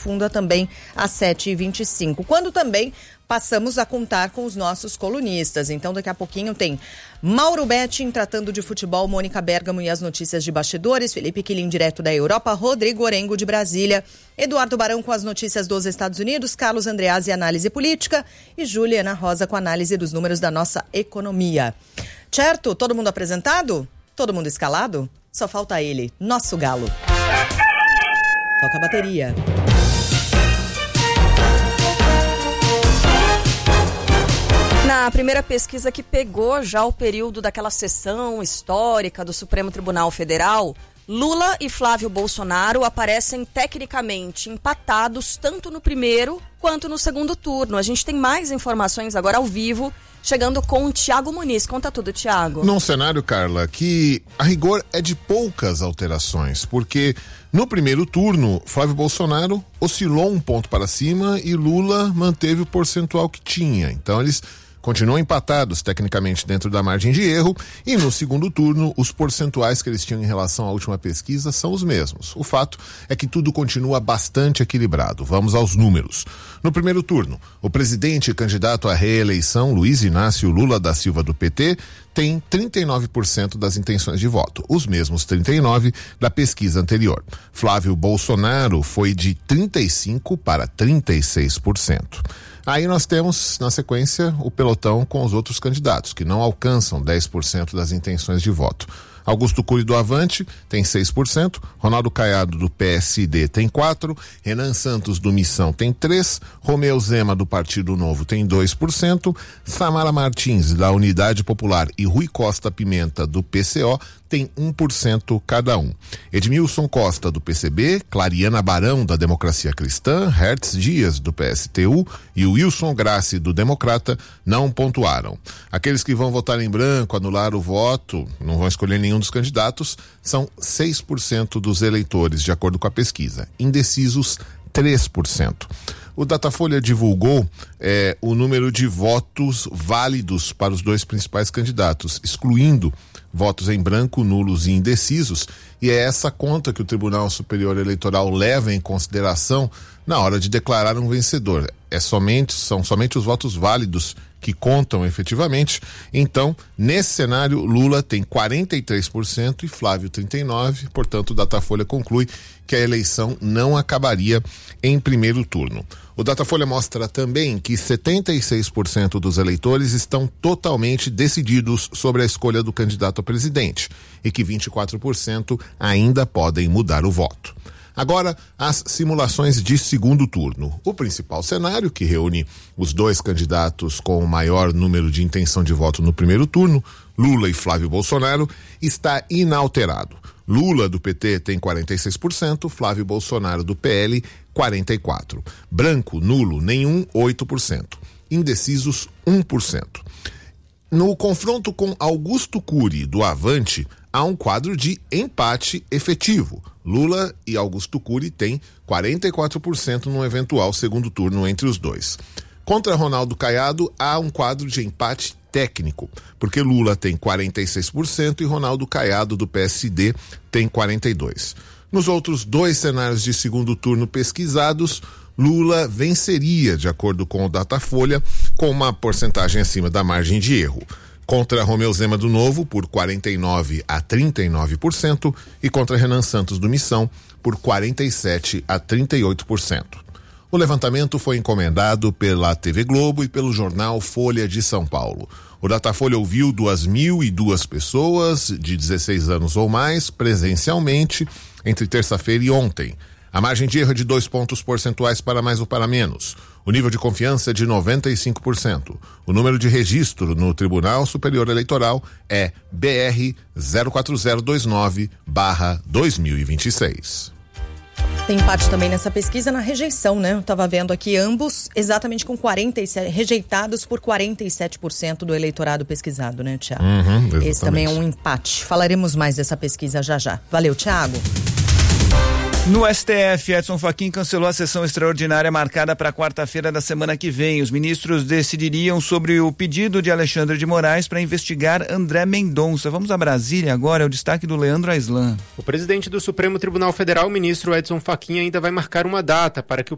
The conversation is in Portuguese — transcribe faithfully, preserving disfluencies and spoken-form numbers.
Profunda também às sete e vinte e cinco. Quando também passamos a contar com os nossos colunistas. Então, daqui a pouquinho tem Mauro Betting tratando de futebol, Mônica Bergamo e as notícias de bastidores, Felipe Quilin direto da Europa, Rodrigo Orengo de Brasília, Eduardo Barão com as notícias dos Estados Unidos, Carlos Andreazzi análise política e Juliana Rosa com análise dos números da nossa economia. Certo? Todo mundo apresentado? Todo mundo escalado? Só falta ele, nosso galo. Toca a bateria. Na primeira pesquisa que pegou já o período daquela sessão histórica do Supremo Tribunal Federal, Lula e Flávio Bolsonaro aparecem tecnicamente empatados tanto no primeiro quanto no segundo turno. A gente tem mais informações agora ao vivo, chegando com o Tiago Muniz. Conta tudo, Tiago. Num cenário, Carla, que a rigor é de poucas alterações, porque no primeiro turno, Flávio Bolsonaro oscilou um ponto para cima e Lula manteve o percentual que tinha. Então eles continuam empatados tecnicamente dentro da margem de erro e no segundo turno os percentuais que eles tinham em relação à última pesquisa são os mesmos. O fato é que tudo continua bastante equilibrado. Vamos aos números. No primeiro turno, o presidente e candidato à reeleição, Luiz Inácio Lula da Silva do P T, tem trinta e nove por cento das intenções de voto, os mesmos trinta e nove por cento da pesquisa anterior. Flávio Bolsonaro foi de trinta e cinco por cento para trinta e seis por cento. Aí nós temos, na sequência, o pelotão com os outros candidatos, que não alcançam dez por cento das intenções de voto. Augusto Cury do Avante tem seis por cento, Ronaldo Caiado do P S D tem quatro por cento, Renan Santos do Missão tem três por cento, Romeu Zema do Partido Novo tem dois por cento, Samara Martins da Unidade Popular e Rui Costa Pimenta do P C O tem um por cento cada um. Edmilson Costa do P C B, Clariana Barão da Democracia Cristã, Hertz Dias do P S T U e Wilson Grassi do Democrata não pontuaram. Aqueles que vão votar em branco, anular o voto, não vão escolher nenhum dos candidatos, são seis por cento dos eleitores, de acordo com a pesquisa. Indecisos, três por cento. O Datafolha divulgou é, o número de votos válidos para os dois principais candidatos, excluindo votos em branco, nulos e indecisos, e é essa conta que o Tribunal Superior Eleitoral leva em consideração na hora de declarar um vencedor. É somente, são somente os votos válidos que contam efetivamente. Então, nesse cenário, Lula tem quarenta e três por cento e Flávio trinta e nove por cento, portanto, o Datafolha conclui que a eleição não acabaria em primeiro turno. O Datafolha mostra também que setenta e seis por cento dos eleitores estão totalmente decididos sobre a escolha do candidato a presidente e que vinte e quatro por cento ainda podem mudar o voto. Agora, as simulações de segundo turno. O principal cenário, que reúne os dois candidatos com o maior número de intenção de voto no primeiro turno, Lula e Flávio Bolsonaro, está inalterado. Lula, do P T, tem quarenta e seis por cento, Flávio Bolsonaro, do P L, quarenta e quatro por cento. Branco, nulo, nenhum, oito por cento. Indecisos, um por cento. No confronto com Augusto Cury, do Avante, há um quadro de empate efetivo. Lula e Augusto Cury têm quarenta e quatro por cento no eventual segundo turno entre os dois. Contra Ronaldo Caiado, há um quadro de empate técnico, porque Lula tem quarenta e seis por cento e Ronaldo Caiado, do P S D, tem quarenta e dois por cento. Nos outros dois cenários de segundo turno pesquisados, Lula venceria, de acordo com o Datafolha, com uma porcentagem acima da margem de erro. Contra Romeu Zema do Novo, por quarenta e nove a trinta e nove por cento, e contra Renan Santos do Missão, por quarenta e sete a trinta e oito por cento. O levantamento foi encomendado pela T V Globo e pelo jornal Folha de São Paulo. O Datafolha ouviu duas mil e duas pessoas de dezesseis anos ou mais presencialmente entre terça-feira e ontem. A margem de erro é de dois pontos percentuais para mais ou para menos. O nível de confiança é de noventa e cinco por cento. O número de registro no Tribunal Superior Eleitoral é B R zero quatro zero dois nove barra dois mil e vinte e seis. Tem empate também nessa pesquisa na rejeição, né? Eu tava vendo aqui ambos exatamente com quarenta e sete, rejeitados por quarenta e sete por cento do eleitorado pesquisado, né, Tiago? Uhum, esse também é um empate. Falaremos mais dessa pesquisa já já. Valeu, Tiago. No S T F, Edson Fachin cancelou a sessão extraordinária marcada para quarta-feira da semana que vem. Os ministros decidiriam sobre o pedido de Alexandre de Moraes para investigar André Mendonça. Vamos a Brasília agora, é o destaque do Leandro Aislan. O presidente do Supremo Tribunal Federal, o ministro Edson Fachin, ainda vai marcar uma data para que o